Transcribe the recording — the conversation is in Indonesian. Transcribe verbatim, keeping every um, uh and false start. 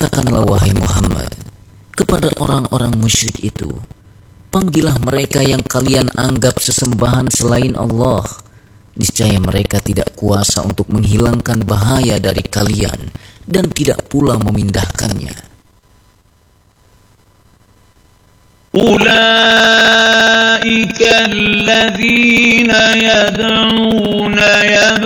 Katakanlah wahai Muhammad kepada orang-orang musyrik itu, panggillah mereka yang kalian anggap sesembahan selain Allah. Niscaya mereka tidak kuasa untuk menghilangkan bahaya dari kalian dan tidak pula memindahkannya. Ulaika alladzina yad'una